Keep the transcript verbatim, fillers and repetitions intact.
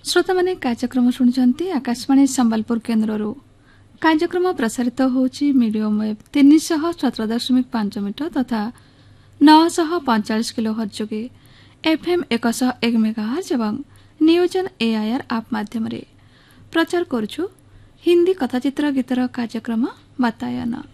श्रोता माने कार्यक्रम शुणुचंती आकाशवाणी संबलपुर केन्द्ररू कार्यक्रम प्रसारित होची मीडियम वेव तीन सौ सत्रह दशमिक पांच मीटर तथा नौ सौ पैंतालीस किलो हर्ट्ज जोगे एफएम एक सौ एक मेगाहर्ट्ज एवं नियोजन एआईआर आप माध्यम रे प्रचार करूछु हिंदी कथाचित्र गीतर कार्यक्रम बातायन।